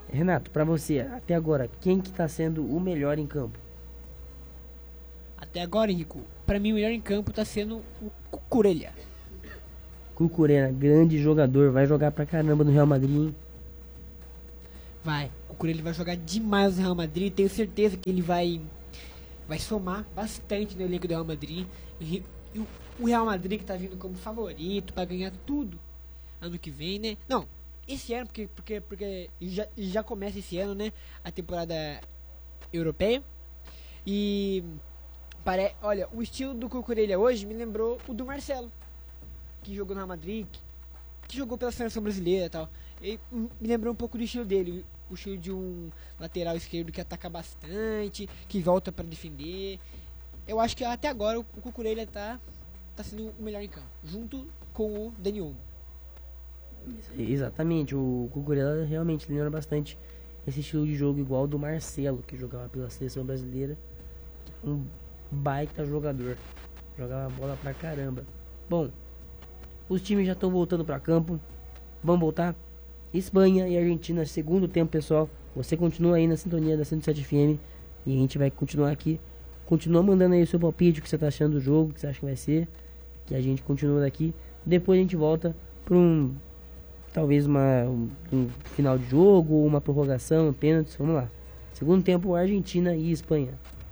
Renato, pra você, até agora, quem que tá sendo o melhor em campo? Até agora, Henrico, pra mim o melhor em campo tá sendo o Cucurella. Cucurella, grande jogador, vai jogar pra caramba no Real Madrid, hein? Vai, o Cucurella vai jogar demais no Real Madrid, tenho certeza que ele vai somar bastante no elenco do Real Madrid. E o Real Madrid que tá vindo como favorito pra ganhar tudo ano que vem, né? Não, esse ano, porque já começa esse ano, né? A temporada europeia. E olha, o estilo do Cucurella hoje me lembrou o do Marcelo, que jogou no Real Madrid, que jogou pela seleção brasileira e tal. E me lembrou um pouco do estilo dele, o estilo de um lateral esquerdo que ataca bastante, que volta para defender. Eu acho que até agora o Cucurella tá sendo o melhor em campo, junto com o Dani Olmo. Exatamente, o Cucurella realmente lembra bastante esse estilo de jogo igual ao do Marcelo, que jogava pela seleção brasileira. Um baita jogador, jogava bola pra caramba. Bom, os times já estão voltando pra campo. Vamos voltar? Espanha e Argentina, segundo tempo, pessoal. Você continua aí na sintonia da 107 FM e a gente vai continuar aqui. Continua mandando aí o seu palpite, o que você tá achando do jogo, o que você acha que vai ser, que a gente continua daqui. Depois a gente volta para talvez um final de jogo, ou uma prorrogação, pênaltis. Vamos lá. Segundo tempo, Argentina e Espanha.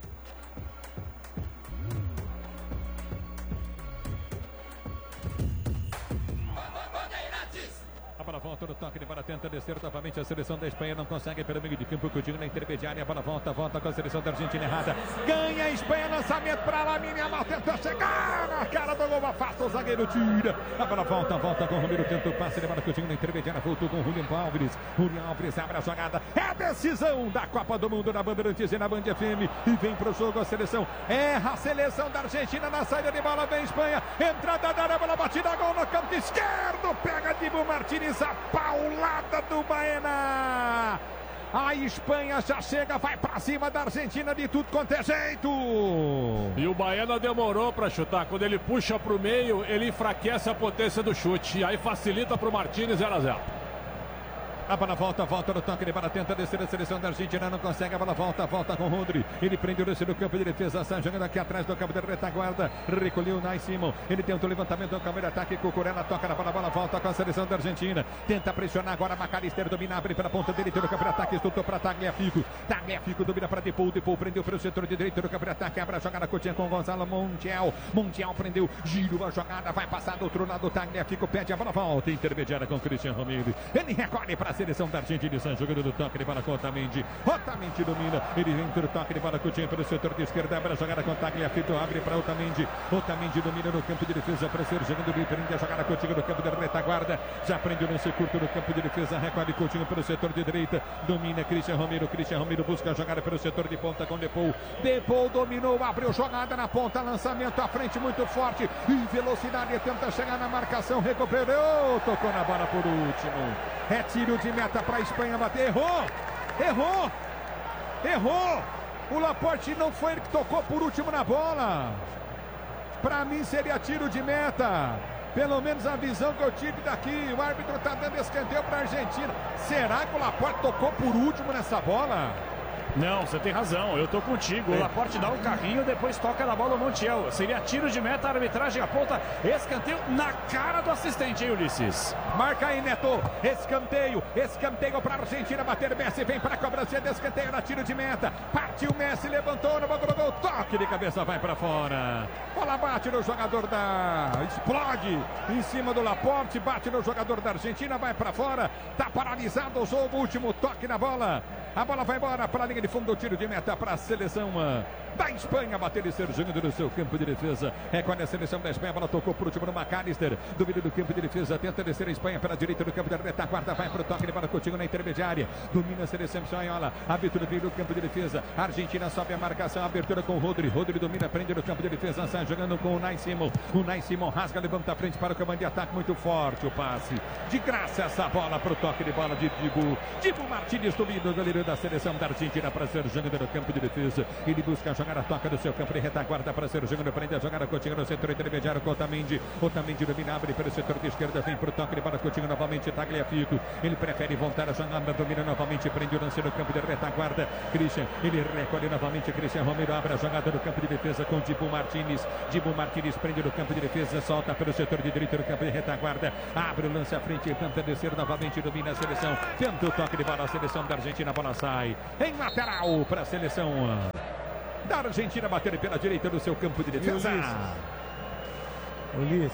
Volta no toque de bola, tenta descer novamente a seleção da Espanha, não consegue pelo meio de campo, Coutinho na intermediária, a bola volta com a seleção da Argentina errada, ganha a Espanha, lançamento para Lamine Yamal, tentou chegar na cara do gol, afasta o zagueiro, tira, a bola volta com o Romero, tenta o passe de bola, Coutinho na intermediária, voltou com o Julián Álvares abre a jogada, é decisão da Copa do Mundo na Bandeirantes e na Band FM, e vem pro jogo a seleção, erra a seleção da Argentina na saída de bola, vem Espanha, entrada da área, bola batida, gol no canto esquerdo, pega Dibu Martínez, a paulada do Baena. A Espanha já chega, vai pra cima da Argentina de tudo quanto é jeito. E o Baena demorou pra chutar. Quando ele puxa pro meio, ele enfraquece a potência do chute. E aí facilita pro Martínez 0-0. A bola volta no toque de bola, tenta descer a seleção da Argentina, não consegue, a bola volta com o Rodri, ele prende o lance do campo de defesa, sai jogando aqui atrás do campo de retaguarda, recolheu o Nai Simon, ele tenta o levantamento do campo de ataque, Cucurella toca na bola volta com a seleção da Argentina, tenta pressionar agora, Macalister domina, abre pela ponta direita do campo de ataque, estutou para Tagliafico domina para Depou prendeu pelo setor de direito do campo de ataque, abre a jogada, Coutinho com Gonzalo Montiel prendeu, giro a jogada, vai passar do outro lado, Tagliafico pede a bola, volta, intermediária com Cristian Romero, ele recolhe para a seleção da Argentina, está jogando do toque de bola com Otamendi domina, ele vem pelo toque de bola, Coutinho pelo setor de esquerda, abre a jogada com Tagliafico, abre para Otamendi domina no campo de defesa, para ser jogando bem, prende a jogada, Coutinho no campo de retaguarda, já prende o lance curto no campo de defesa, recolhe Coutinho pelo setor de direita, domina Cristian Romero busca a jogada pelo setor de ponta com Depou dominou, abriu jogada na ponta, lançamento à frente muito forte, em velocidade, tenta chegar na marcação, recuperou, tocou na bola por último, é tiro de meta para a Espanha bater, errou, o Laporte não foi ele que tocou por último na bola, para mim seria tiro de meta, pelo menos a visão que eu tive daqui, o árbitro está dando escanteio para a Argentina, será que o Laporte tocou por último nessa bola? Não, você tem razão, eu tô contigo. O Laporte dá um carrinho, depois toca na bola o Montiel. Seria tiro de meta, a arbitragem aponta escanteio na cara do assistente, hein, Ulisses? Marca aí, Neto. Escanteio para a Argentina bater. Messi vem para a cobrança de escanteio na tiro de meta. Partiu Messi, levantou no bagulho do gol. Toque de cabeça, vai para fora. Bola bate no jogador explode em cima do Laporte, bate no jogador da Argentina, vai para fora. Tá paralisado o jogo, último toque na bola. A bola vai embora para a linha de fundo, tiro de meta para a seleção da Espanha, bater e ser jogando no seu campo de defesa. Recolhe a seleção da Espanha, a bola tocou por último no Macalister, domínio do campo de defesa, tenta descer a Espanha pela direita do campo da retaguarda, vai para o toque de bola, Coutinho na intermediária, domina a seleção espanhola, abertura do campo de defesa, a Argentina sobe a marcação, abertura com o Rodri domina, prende no campo de defesa, sai jogando com o Nai Simon rasga, levanta a frente para o comando de ataque, muito forte o passe, de graça essa bola para o toque de bola de Dibu Martínez, domina o goleiro da seleção da Argentina para ser jogando no campo de defesa, ele busca a jogada, toca do seu campo de retaguarda para ser jogando, prende a jogada, Coutinho no setor intermediário, Otamendi domina, abre pelo setor de esquerda, vem pro toque de bola, Coutinho novamente, Tagliafico, ele prefere voltar a jogada, domina novamente, prende o lance no campo de retaguarda, Christian, ele recolhe novamente, Christian Romero abre a jogada no campo de defesa com Dibu Martínez prende no campo de defesa, solta pelo setor de direito no campo de retaguarda, abre o lance à frente, tenta descer novamente, domina a seleção, tenta o toque de bola, a seleção da Argentina, a bola sai em lateral para a seleção da Argentina, bater pela direita do seu campo de defesa. Ulisses.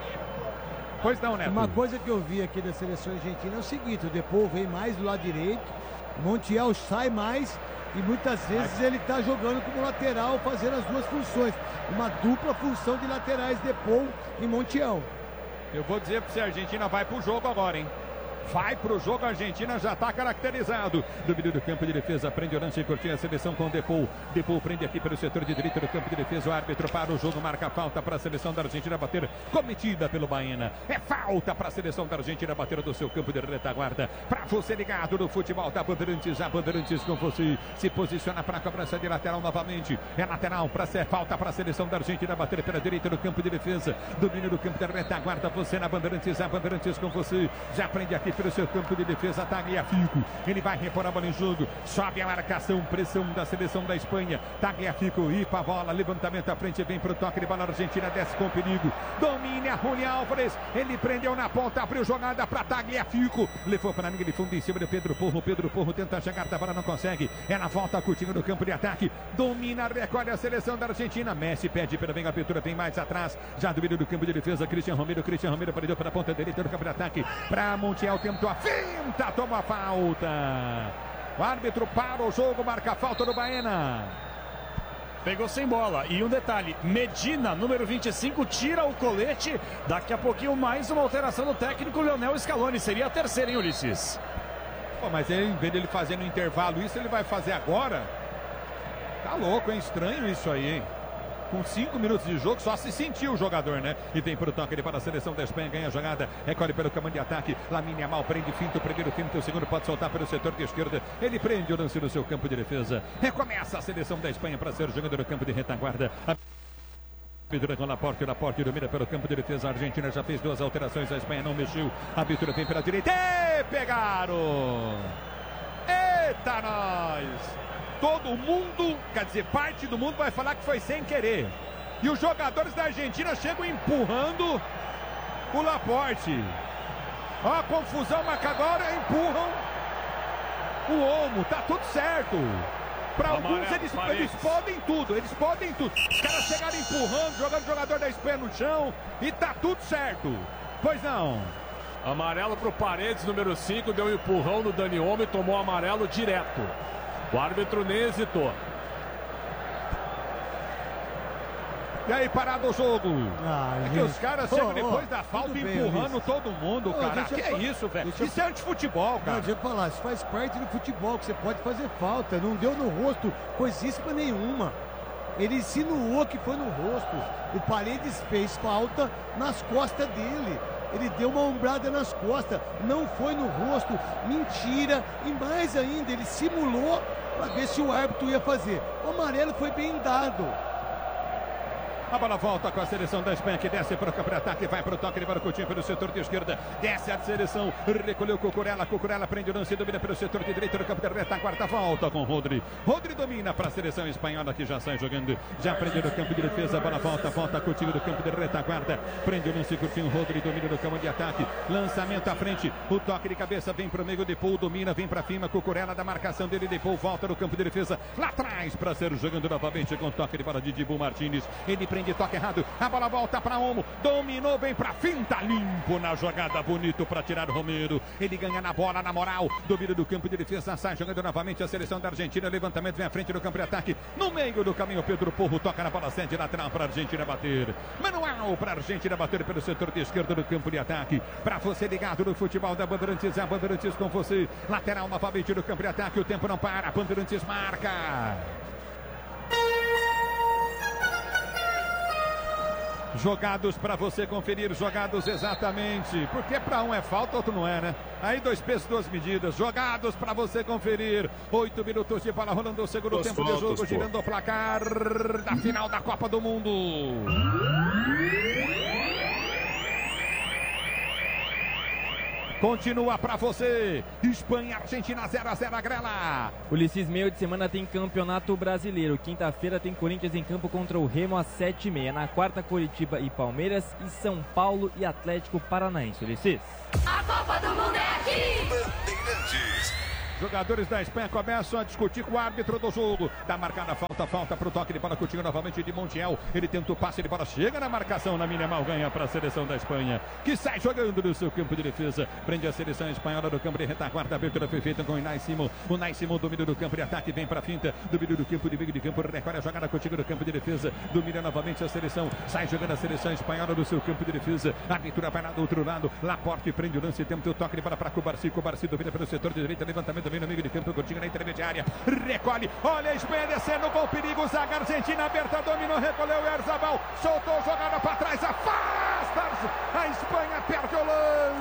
Pois não, Neto. Uma coisa que eu vi aqui da seleção argentina é o seguinte: o Depou vem mais do lado direito, o Montiel sai mais e muitas vezes ele está jogando como lateral, fazendo as duas funções. Uma dupla função de laterais, Depou e Montiel. Eu vou dizer para você, a Argentina vai pro jogo agora, hein? Vai pro jogo, a Argentina já está caracterizado. Domínio do campo de defesa, prende o lance e curtinha a seleção com o Depou. Depou prende aqui pelo setor de direito do campo de defesa. O árbitro para o jogo, marca a falta para a seleção da Argentina bater, cometida pelo Baena. É falta para a seleção da Argentina bater do seu campo de retaguarda. Para você ligado no futebol da Bandeirantes, a Bandeirantes com você. Se posiciona para a cobrança de lateral novamente. É lateral para ser falta para a seleção da Argentina bater pela direita do campo de defesa. Domínio do campo de retaguarda, você na Bandeirantes, a Bandeirantes com você. Já prende aqui pelo seu campo de defesa, Tagliafico, ele vai repor a bola em jogo, sobe a marcação, pressão da seleção da Espanha, Tagliafico, para a bola, levantamento à frente, vem para o toque de bola, a Argentina desce com perigo, domina Julián Álvares, ele prendeu na ponta, abriu jogada para Tagliafico, levou para a linha de fundo em cima do Pedro Porro tenta chegar, a bola não consegue, é na volta, curtindo no campo de ataque, domina, recolhe a seleção da Argentina, Messi pede pela bem abertura, vem mais atrás, já domina do campo de defesa, Christian Romero prendeu para a ponta direita do campo de ataque, para Montiel, tentou a finta, toma a falta. O árbitro para o jogo, marca a falta do Baena. Pegou sem bola. E um detalhe, Medina, número 25, tira o colete. Daqui a pouquinho mais uma alteração do técnico Lionel Scaloni. Seria a terceira, hein, Ulisses? Pô, mas ele, em vez dele fazer no intervalo isso, ele vai fazer agora? Tá louco, hein? Estranho isso aí, hein? Com 5 minutos de jogo, só se sentiu o jogador, né? E vem pro toque, ele para a seleção da Espanha, ganha a jogada, recolhe pelo comando de ataque, Lamine Yamal prende, finta o primeiro, finta o segundo, pode soltar pelo setor de esquerda, ele prende o lance no seu campo de defesa, recomeça a seleção da Espanha para ser jogador do campo de retaguarda. Abertura com Laporte domina pelo campo de defesa, a Argentina já fez 2 alterações, a Espanha não mexeu, a abertura vem pela direita, e pegaram! Eita nós! Todo mundo, quer dizer, parte do mundo vai falar que foi sem querer. E os jogadores da Argentina chegam empurrando o Laporte. Ó, a confusão marcadora, empurram o Olmo, tá tudo certo. Para alguns eles podem tudo, Os caras chegaram empurrando, jogando o jogador da Espanha no chão e tá tudo certo. Pois não. Amarelo pro Paredes, número 5, deu um empurrão no Dani Olmo e tomou amarelo direto. O árbitro nem hesitou. E aí, parado o jogo. É que gente, os caras chegam depois da falta empurrando todo mundo, cara. Que é isso, velho? Isso é antifutebol, cara. Não, deixa eu falar, isso faz parte do futebol, que você pode fazer falta. Não deu no rosto coisíssima nenhuma. Ele insinuou que foi no rosto. O Paredes fez falta nas costas dele. Ele deu uma ombrada nas costas, não foi no rosto, mentira, e mais ainda, ele simulou para ver se o árbitro ia fazer. O amarelo foi bem dado. A bola volta com a seleção da Espanha, que desce para o campo de ataque, vai para o toque de bola, Coutinho pelo setor de esquerda, desce a seleção, recolheu Cucurella prende o lance, domina pelo setor de direita do campo de retaguarda, volta com Rodri domina para a seleção espanhola, que já sai jogando, já prende no campo de defesa, a bola volta Coutinho do campo de retaguarda, prende o lance, Coutinho, Rodri domina no campo de ataque, lançamento à frente, o toque de cabeça, vem para o meio, Depou domina, vem para cima, Cucurella da marcação dele, Depou volta no campo de defesa, lá atrás para ser jogando novamente com toque de bola de Dibu Martínez, ele prende, toque errado, a bola volta para Olmo, dominou, vem para finta, limpo na jogada, bonito para tirar Romero, ele ganha na bola, na moral, domínio do campo de defesa, sai jogando novamente a seleção da Argentina, levantamento, vem à frente do campo de ataque, no meio do caminho, Pedro Porro toca na bola, sente lateral para a Argentina bater, manual para a Argentina bater pelo setor de esquerda do campo de ataque, para você ligado no futebol da Bandeirantes, a Bandeirantes com você, lateral novamente no campo de ataque, o tempo não para, Bandeirantes marca. Jogados para você conferir, jogados exatamente, porque para um é falta, outro não é, né? Aí 2 pesos, 2 medidas, jogados para você conferir. 8 minutos de bola rolando o segundo tempo de jogo, girando o placar da final da Copa do Mundo. Continua pra você. Espanha, Argentina 0-0 a grela. Ulisses, meio de semana tem Campeonato Brasileiro. Quinta-feira tem Corinthians em campo contra o Remo às 7h30. Na quarta, Coritiba e Palmeiras. E São Paulo e Atlético Paranaense. Ulisses. A Copa do Mundo é aqui. Bandeirantes. Jogadores da Espanha começam a discutir com o árbitro do jogo. Dá marcada falta pro toque de bola, Coutinho novamente de Montiel. Ele tenta o passe de bola, chega na marcação, na minimal, ganha para a seleção da Espanha, que sai jogando no seu campo de defesa. Prende a seleção espanhola do campo de retaguarda. A abertura foi feita com o Unai Simon. O Unai Simon domina do campo de ataque, vem para a finta. Domina do campo de meio de campo, recolhe a jogada Coutinho do campo de defesa. Domina novamente a seleção, sai jogando a seleção espanhola do seu campo de defesa. A abertura vai lá do outro lado. Laporte prende o lance, tenta o toque de bola para Cubarci. Cubarci domina pelo setor de direita, levantamento vem no meio de campo, Coutinho na intermediária, recolhe, olha a Espanha descendo com perigo, zaga Argentina aberta, dominou, recolheu o Oyarzabal, soltou, jogada para trás, afasta, a Espanha perde o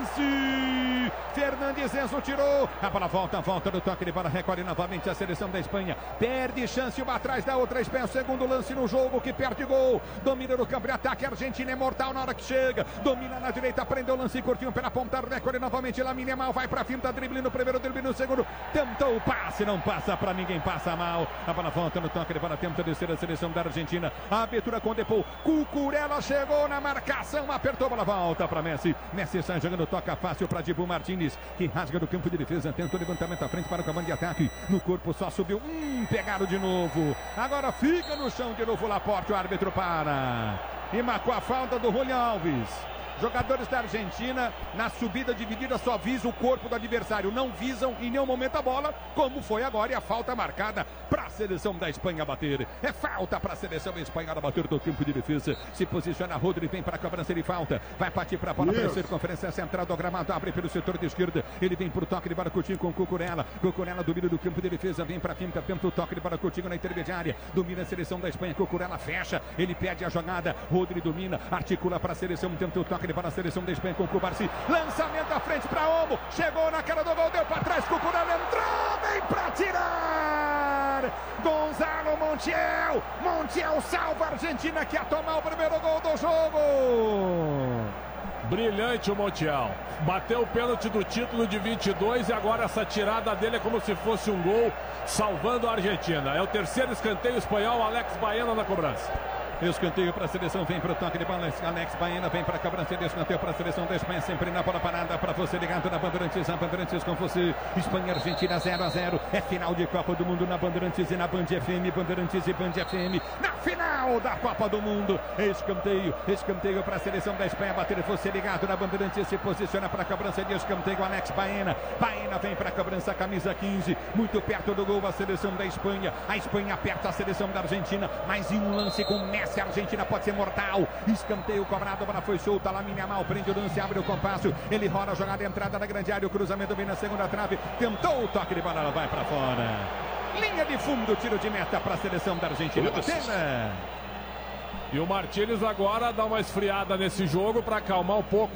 lance, Fernandes Enzo tirou, a bola volta do toque de bola, recolhe novamente a seleção da Espanha, perde chance, uma atrás da outra, Espanha, o segundo lance no jogo, que perde gol, domina no campo de ataque, a Argentina é mortal na hora que chega, domina na direita, prendeu o lance curtinho pela ponta, recolhe novamente, Lamine Yamal vai pra finta, drible no primeiro, drible no segundo, tentou o passe, não passa pra ninguém, passa mal, a bola volta no toque de bola, tenta descer a seleção da Argentina, a abertura com o Depou, Cucurella chegou na marcação, apertou, a bola volta pra Messi, Messi sai jogando, toca fácil pra Dibu Martínez, que rasga do campo de defesa, tenta o levantamento à frente para o comando de ataque, no corpo só subiu, pegaram de novo, agora fica no chão de novo, Laporte, o árbitro para, e marcou a falta do Julián Alves. Jogadores da Argentina, na subida dividida, só visam o corpo do adversário. Não visam em nenhum momento a bola, como foi agora. E a falta marcada para a seleção da Espanha bater. É falta para a seleção espanhola bater do campo de defesa. Se posiciona Rodri, vem para a cobrança de falta. Vai partir para a bola para a circunferência central do gramado. Abre pelo setor de esquerda. Ele vem para o toque de bola, Coutinho com Cucurella. Cucurella domina do campo de defesa. Vem para a finta, tenta o toque de bola, Coutinho na intermediária. Domina a seleção da Espanha. Cucurella fecha. Ele pede a jogada. Rodri domina. Articula para a seleção. Tenta o toque para a seleção da Espanha com Cubarci, lançamento à frente para Olmo, chegou na cara do gol, deu para trás, Cucurella entrou, vem para tirar, Gonzalo Montiel salva a Argentina, que ia tomar o primeiro gol do jogo. Brilhante o Montiel, bateu o pênalti do título de 22 e agora essa tirada dele é como se fosse um gol, salvando a Argentina. É o terceiro escanteio espanhol, Alex Baena na cobrança. Escanteio para a seleção, vem para o toque de bola, Alex Baena vem para a cobrança de escanteio para a seleção da Espanha, sempre na bola parada para você ligado na Bandeirantes, a Bandeirantes com você, Espanha e Argentina 0-0, é final de Copa do Mundo na Bandeirantes e na Band FM, Bandeirantes e Band FM, na final da Copa do Mundo, escanteio para a seleção da Espanha, bater você ligado na Bandeirantes, se posiciona para a cobrança de escanteio, Alex Baena vem para a cobrança, camisa 15, muito perto do gol a seleção da Espanha, a Espanha aperta a seleção da Argentina, mais em um lance com Messi, a Argentina pode ser mortal, escanteio cobrado, a bola foi solta, Lamine Yamal prende o lance, abre o compasso, ele rola a jogada, entrada na grande área, o cruzamento vem na segunda trave, tentou o toque de bola, ela vai para fora, linha de fundo, tiro de meta para a seleção da Argentina. E o Martínez agora dá uma esfriada nesse jogo para acalmar um pouco